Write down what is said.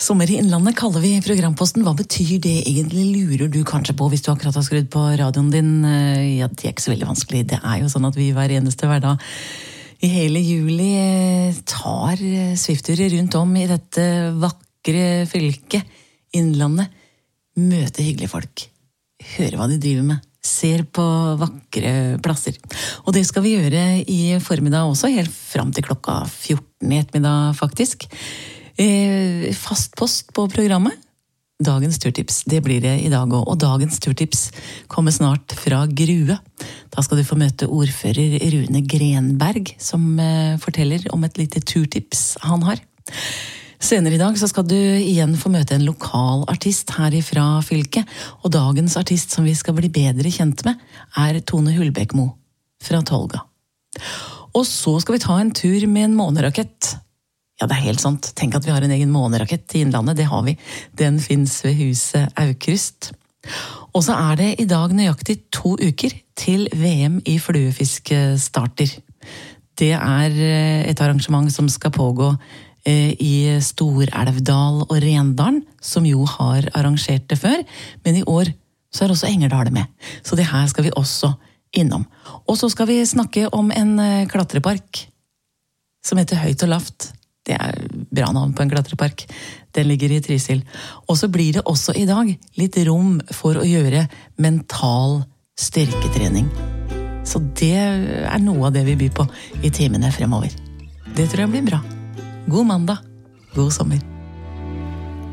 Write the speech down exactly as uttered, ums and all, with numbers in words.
Sommer i Innlandet kaller vi programposten. Hva betyr det egentlig, lurer du kanskje på hvis du akkurat har skrudd på radioen din? Ja, det er ikke så veldig vanskelig. Det er jo sånn at vi hver eneste hverdag i hele juli tar sviftturer rundt om i dette vakre fylket, Innlandet. Møter hyggelige folk. Hører hva de driver med. Ser på vakre plasser. Og det skal vi gjøre i formiddag også, helt fram til klokka fjorten i ettermiddag faktisk. Eh, fast post på programmet. Dagens turtips, det blir det i dag også. Og dagens turtips kommer snart fra Grue. Da skal du få møte ordfører Rune Grenberg, som eh, forteller om et lite turtips han har. Senere i dag så skal du igjen få møte en lokal artist her ifra fylket. Og dagens artist som vi skal bli bedre kjent med er Tone Hulbekmo fra Tolga. Og så skal vi ta en tur med en månerakett. Ja, det er helt sant. Tenk at vi har en egen månerakett i Innlandet, det har vi. Den finnes ved huset Aukrust. Og så er det i dag nøyaktig to uker til V M i fluefiske starter. Det er et arrangement som skal pågå i Stor-Elvdal og Rendalen, som jo har arrangert det før, men i år så er også Engerdal med. Så det her skal vi også innom. Og så skal vi snakke om en klatrepark som heter Høyt og Lavt. Det er bra navn på en klatrepark. Den ligger i Trysil. Og så blir det også i dag litt rom for å gjøre mental styrketrening. Så det er noe av det vi byr på i timene fremover. Det tror jeg blir bra. God mandag, god sommer.